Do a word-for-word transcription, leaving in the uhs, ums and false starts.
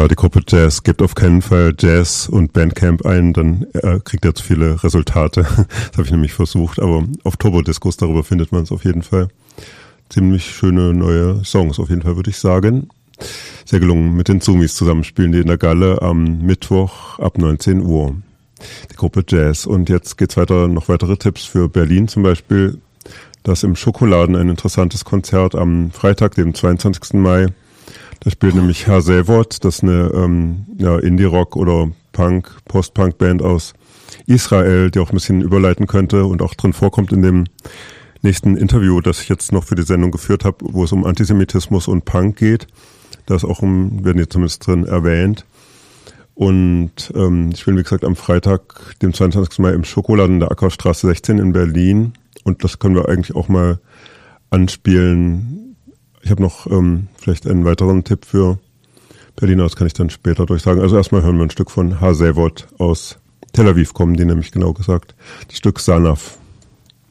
die Gruppe Jazz gibt auf keinen Fall Jazz und Bandcamp ein, dann äh, kriegt er zu viele Resultate. Das habe ich nämlich versucht, aber auf Turbodiscos, darüber findet man es auf jeden Fall. Ziemlich schöne neue Songs, auf jeden Fall würde ich sagen. Sehr gelungen. Mit den Zumis zusammen spielen die in der Galle am Mittwoch ab neunzehn Uhr. Die Gruppe Jazz. Und jetzt geht's weiter, noch weitere Tipps für Berlin zum Beispiel. Das im Schokoladen ein interessantes Konzert am Freitag, dem zweiundzwanzigsten Mai. Da spielt nämlich Herr Sewot, das ist eine ähm, ja, Indie-Rock- oder Punk, Post-Punk-Band aus Israel, die auch ein bisschen überleiten könnte und auch drin vorkommt in dem nächsten Interview, das ich jetzt noch für die Sendung geführt habe, wo es um Antisemitismus und Punk geht. Da ist auch, um, werden die zumindest drin erwähnt. Und ähm, ich bin, wie gesagt, am Freitag, dem zweiundzwanzigsten Mai im Schokoladen in der Ackerstraße sechzehn in Berlin. Und das können wir eigentlich auch mal anspielen. Ich habe noch ähm, vielleicht einen weiteren Tipp für Berliner, das kann ich dann später durchsagen. Also erstmal hören wir ein Stück von Herr Sewot aus Tel Aviv kommen, die nämlich genau gesagt. Das Stück Sanaf.